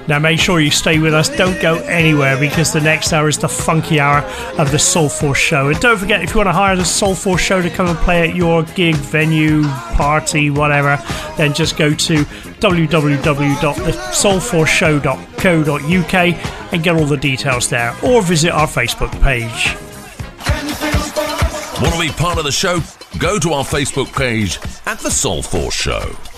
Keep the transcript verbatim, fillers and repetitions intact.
Now make sure you stay with us, don't go anywhere, because the next hour is the funky hour of the Soul Force Show. And don't forget, if you want to hire the Soul Force Show to come and play at your gig, venue, party, whatever, then just go to w w w dot the soul force show dot co dot u k and get all the details there, or visit our Facebook page. Want to be part of the show? Go to our Facebook page at The Soul Force Show.